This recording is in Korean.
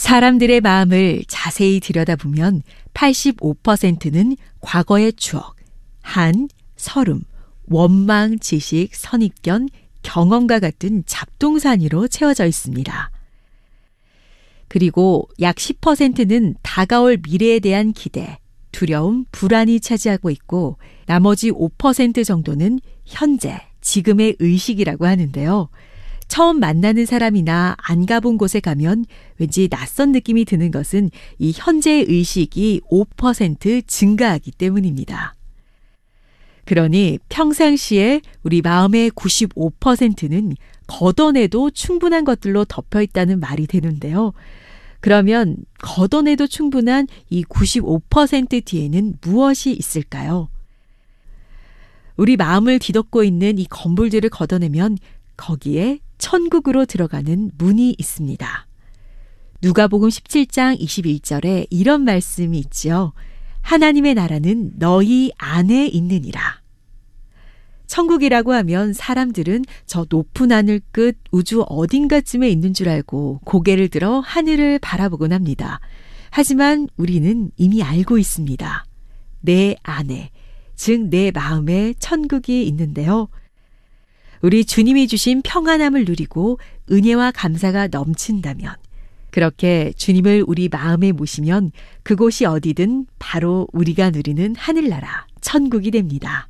사람들의 마음을 자세히 들여다보면 85%는 과거의 추억, 한, 서름, 원망, 지식, 선입견, 경험과 같은 잡동사니로 채워져 있습니다. 그리고 약 10%는 다가올 미래에 대한 기대, 두려움, 불안이 차지하고 있고 나머지 5% 정도는 현재, 지금의 의식이라고 하는데요. 처음 만나는 사람이나 안 가본 곳에 가면 왠지 낯선 느낌이 드는 것은 이 현재의 의식이 5% 증가하기 때문입니다. 그러니 평상시에 우리 마음의 95%는 걷어내도 충분한 것들로 덮여 있다는 말이 되는데요. 그러면 걷어내도 충분한 이 95% 뒤에는 무엇이 있을까요? 우리 마음을 뒤덮고 있는 이 건물들을 걷어내면 거기에 천국으로 들어가는 문이 있습니다. 누가복음 17장 21절에 이런 말씀이 있지요. 하나님의 나라는 너희 안에 있느니라. 천국이라고 하면 사람들은 저 높은 하늘 끝 우주 어딘가쯤에 있는 줄 알고 고개를 들어 하늘을 바라보곤 합니다. 하지만 우리는 이미 알고 있습니다. 내 안에, 즉 내 마음에 천국이 있는데요. 우리 주님이 주신 평안함을 누리고 은혜와 감사가 넘친다면, 그렇게 주님을 우리 마음에 모시면 그곳이 어디든 바로 우리가 누리는 하늘나라, 천국이 됩니다.